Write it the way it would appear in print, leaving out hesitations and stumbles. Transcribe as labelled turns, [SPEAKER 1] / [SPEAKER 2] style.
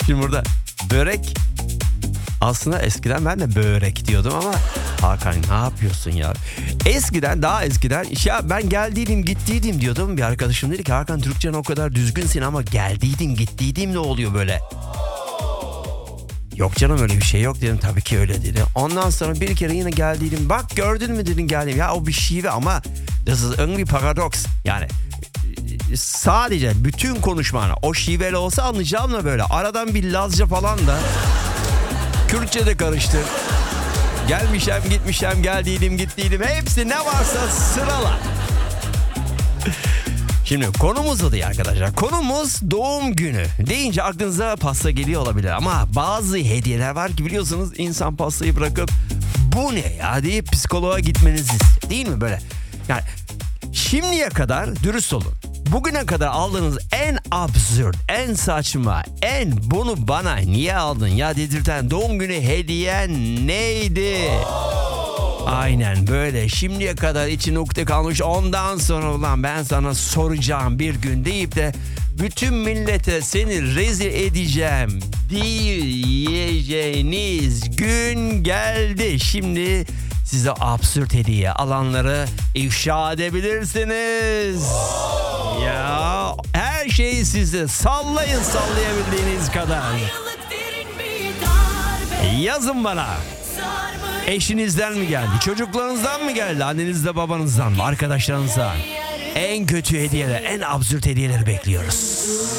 [SPEAKER 1] Şimdi burada börek, aslında eskiden ben de börek diyordum ama Hakan ne yapıyorsun ya? Daha eskiden ya ben geldiydim gittiydim diyordum. Bir arkadaşım dedi ki Hakan Türkçen o kadar düzgünsin ama geldiydim gittiydim ne oluyor böyle? Yok canım öyle bir şey yok dedim, tabii ki öyle dedi. Ondan sonra bir kere yine geldiydim, bak gördün mü dedin geldim. Ya o bir şive ama this is irgendwie paradox. Yani sadece bütün konuşmana o şiveli olsa anlayacağım da böyle aradan bir Lazca falan da Kürtçe de karıştır. Gelmişem gitmişem geldiydim gittiydim hepsi ne varsa sırala. Şimdi konumuz o değil arkadaşlar. Konumuz doğum günü. Deyince aklınıza pasta geliyor olabilir ama bazı hediyeler var ki biliyorsunuz insan pastayı bırakıp bu ne ya deyip psikoloğa gitmeniz istiyor, değil mi böyle? Yani şimdiye kadar dürüst olun. Bugüne kadar aldığınız en absürt, en saçma, bunu bana niye aldın ya dedirten doğum günü hediyen neydi? Aynen böyle şimdiye kadar için ukde kalmış, ondan sonra ulan ben sana soracağım bir gün deyip de bütün millete seni rezil edeceğim diyeceğiniz gün geldi. Şimdi size absürt hediye alanları ifşa edebilirsiniz. Ya her şeyi size sallayın sallayabildiğiniz kadar. Yazın bana. Eşinizden mi geldi? Çocuklarınızdan mı geldi? Annenizden, babanızdan mı? Arkadaşlarınızdan? En kötü hediyeler, en absürt hediyeleri bekliyoruz.